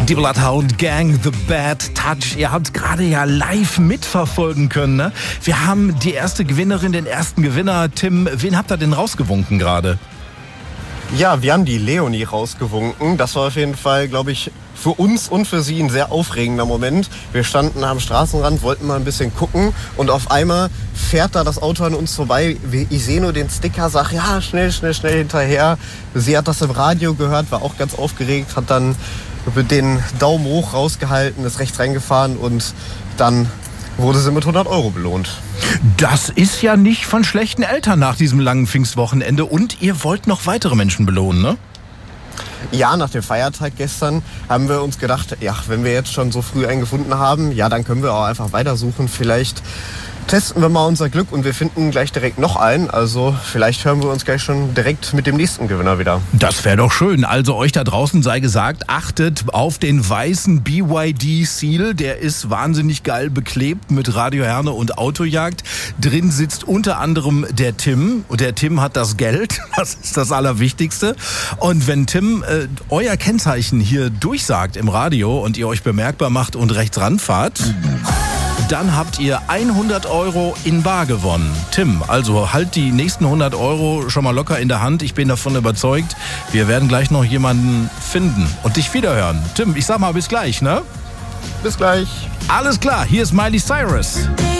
Die Bloodhound Gang, The Bad Touch. Ihr habt gerade ja live mitverfolgen können, ne? Wir haben die erste Gewinnerin, den ersten Gewinner. Tim, wen habt ihr denn rausgewunken gerade? Ja, wir haben die Leonie rausgewunken. Das war auf jeden Fall, glaube ich, für uns und für sie ein sehr aufregender Moment. Wir standen am Straßenrand, wollten mal ein bisschen gucken und auf einmal fährt da das Auto an uns vorbei. Ich sehe nur den Sticker, sag ja, schnell hinterher. Sie hat das im Radio gehört, war auch ganz aufgeregt, hat dann den Daumen hoch rausgehalten, ist rechts reingefahren und dann wurde sie mit 100 € belohnt. Das ist ja nicht von schlechten Eltern nach diesem langen Pfingstwochenende. Und ihr wollt noch weitere Menschen belohnen, ne? Ja, nach dem Feiertag gestern haben wir uns gedacht, ja, wenn wir jetzt schon so früh einen gefunden haben, ja, dann können wir auch einfach weitersuchen. Vielleicht testen wir mal unser Glück und wir finden gleich direkt noch einen. Also vielleicht hören wir uns gleich schon direkt mit dem nächsten Gewinner wieder. Das wäre doch schön. Also euch da draußen sei gesagt, achtet auf den weißen BYD Seal. Der ist wahnsinnig geil beklebt mit Radio Herne und Autojagd. Drin sitzt unter anderem der Tim. Und der Tim hat das Geld. Das ist das Allerwichtigste. Und wenn Tim euer Kennzeichen hier durchsagt im Radio und ihr euch bemerkbar macht und rechts ranfahrt, dann habt ihr 100 € in bar gewonnen. Tim, also halt die nächsten 100 € schon mal locker in der Hand. Ich bin davon überzeugt, wir werden gleich noch jemanden finden und dich wiederhören. Tim, ich sag mal bis gleich, ne? Bis gleich. Alles klar, hier ist Miley Cyrus.